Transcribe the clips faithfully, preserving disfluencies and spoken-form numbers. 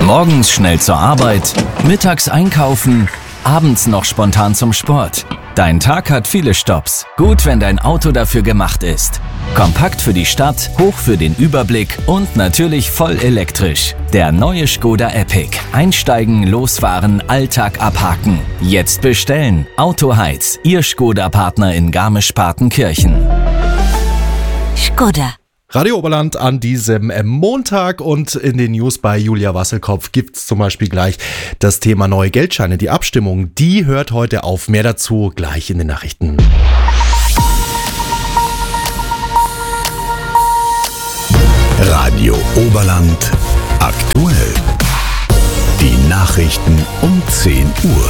Morgens schnell zur Arbeit, mittags einkaufen, abends noch spontan zum Sport. Dein Tag hat viele Stopps. Gut, wenn dein Auto dafür gemacht ist. Kompakt für die Stadt, hoch für den Überblick und natürlich voll elektrisch. Der neue Škoda Epiq. Einsteigen, losfahren, Alltag abhaken. Jetzt bestellen. Autoheiz, Ihr Škoda-Partner in Garmisch-Partenkirchen. Škoda. Radio Oberland an diesem Montag, und in den News bei Julia Wasselkopf gibt es zum Beispiel gleich das Thema neue Geldscheine. Die Abstimmung, die hört heute auf. Mehr dazu gleich in den Nachrichten. Radio Oberland aktuell. Die Nachrichten um zehn Uhr.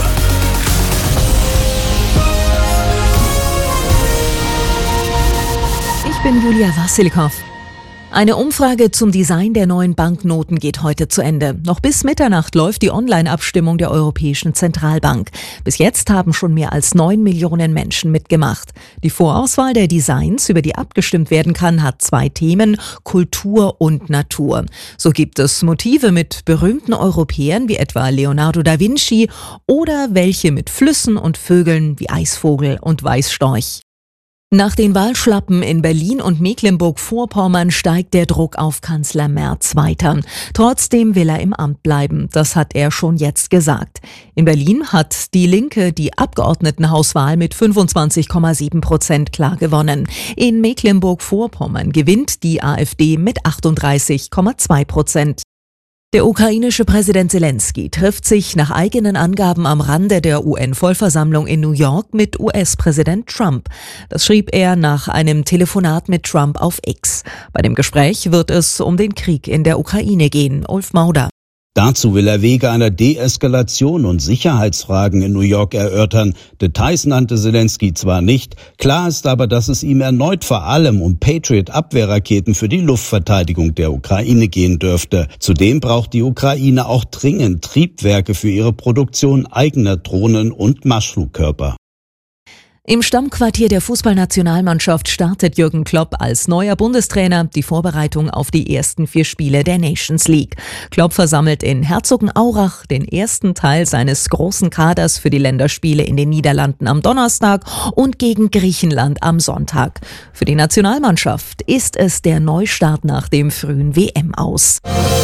Ich bin Julia Wassilkow. Eine Umfrage zum Design der neuen Banknoten geht heute zu Ende. Noch bis Mitternacht läuft die Online-Abstimmung der Europäischen Zentralbank. Bis jetzt haben schon mehr als neun Millionen Menschen mitgemacht. Die Vorauswahl der Designs, über die abgestimmt werden kann, hat zwei Themen: Kultur und Natur. So gibt es Motive mit berühmten Europäern wie etwa Leonardo da Vinci oder welche mit Flüssen und Vögeln wie Eisvogel und Weißstorch. Nach den Wahlschlappen in Berlin und Mecklenburg-Vorpommern steigt der Druck auf Kanzler Merz weiter. Trotzdem will er im Amt bleiben. Das hat er schon jetzt gesagt. In Berlin hat die Linke die Abgeordnetenhauswahl mit fünfundzwanzig Komma sieben Prozent klar gewonnen. In Mecklenburg-Vorpommern gewinnt die AfD mit achtunddreißig Komma zwei Prozent. Der ukrainische Präsident Zelensky trifft sich nach eigenen Angaben am Rande der U N-Vollversammlung in New York mit U S-Präsident Trump. Das schrieb er nach einem Telefonat mit Trump auf X. Bei dem Gespräch wird es um den Krieg in der Ukraine gehen. Ulf Mauder. Dazu will er Wege einer Deeskalation und Sicherheitsfragen in New York erörtern. Details nannte Zelensky zwar nicht, klar ist aber, dass es ihm erneut vor allem um Patriot-Abwehrraketen für die Luftverteidigung der Ukraine gehen dürfte. Zudem braucht die Ukraine auch dringend Triebwerke für ihre Produktion eigener Drohnen und Marschflugkörper. Im Stammquartier der Fußballnationalmannschaft startet Jürgen Klopp als neuer Bundestrainer die Vorbereitung auf die ersten vier Spiele der Nations League. Klopp versammelt in Herzogenaurach den ersten Teil seines großen Kaders für die Länderspiele in den Niederlanden am Donnerstag und gegen Griechenland am Sonntag. Für die Nationalmannschaft ist es der Neustart nach dem frühen W M-Aus.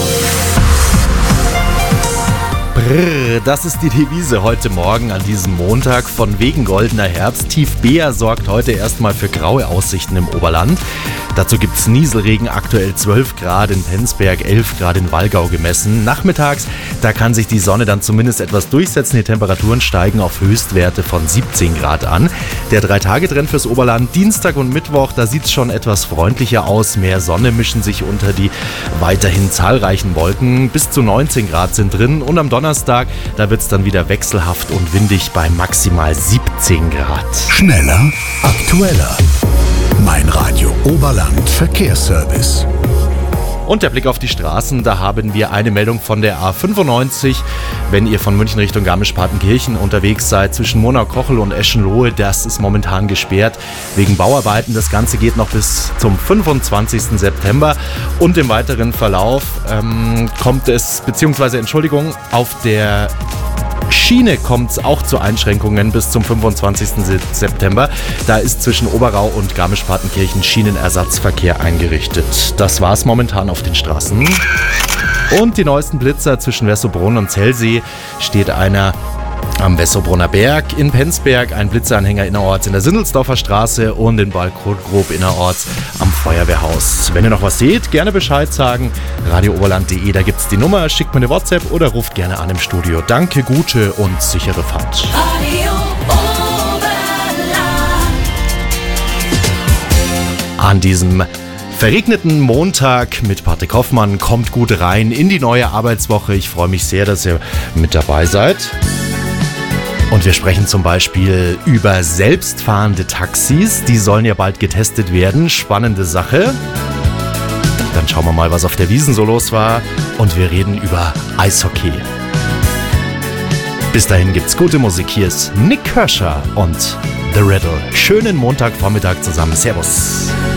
Brrr, das ist die Devise heute Morgen an diesem Montag. Von wegen goldener Herbst. Tief Bea sorgt heute erstmal für graue Aussichten im Oberland. Dazu gibt es Nieselregen, aktuell zwölf Grad in Penzberg, elf Grad in Wallgau gemessen. Nachmittags, da kann sich die Sonne dann zumindest etwas durchsetzen. Die Temperaturen steigen auf Höchstwerte von siebzehn Grad an. Der Drei-Tage-Trend fürs Oberland, Dienstag und Mittwoch, da sieht es schon etwas freundlicher aus. Mehr Sonne mischen sich unter die weiterhin zahlreichen Wolken. Bis zu neunzehn Grad sind drin, und am Donnerstag, da wird es dann wieder wechselhaft und windig bei maximal siebzehn Grad. Schneller, aktueller. Mein Radio Oberland Verkehrsservice. Und der Blick auf die Straßen, da haben wir eine Meldung von der A fünfundneunzig. Wenn ihr von München Richtung Garmisch-Partenkirchen unterwegs seid, zwischen Monau-Kochel und Eschenlohe, das ist momentan gesperrt wegen Bauarbeiten. Das Ganze geht noch bis zum fünfundzwanzigsten September. Und im weiteren Verlauf ähm, kommt es, beziehungsweise Entschuldigung, auf der Schiene kommt es auch zu Einschränkungen bis zum fünfundzwanzigsten September. Da ist zwischen Oberau und Garmisch-Partenkirchen Schienenersatzverkehr eingerichtet. Das war's momentan auf den Straßen. Und die neuesten Blitzer zwischen Wessobrunn und Zellsee steht einer am Wessobrunner Berg, in Penzberg ein Blitzeranhänger innerorts in der Sindelsdorfer Straße und in Balkrob innerorts am Feuerwehrhaus. Wenn ihr noch was seht, gerne Bescheid sagen. radio oberland punkt de, da gibt's die Nummer, schickt mir eine WhatsApp oder ruft gerne an im Studio. Danke, gute und sichere Fahrt. Radio Oberland. An diesem verregneten Montag mit Patrick Hoffmann kommt gut rein in die neue Arbeitswoche. Ich freue mich sehr, dass ihr mit dabei seid. Und wir sprechen zum Beispiel über selbstfahrende Taxis. Die sollen ja bald getestet werden. Spannende Sache. Dann schauen wir mal, was auf der Wiesn so los war. Und wir reden über Eishockey. Bis dahin gibt's gute Musik. Hier ist Nick Kershaw und The Riddle. Schönen Montagvormittag zusammen. Servus.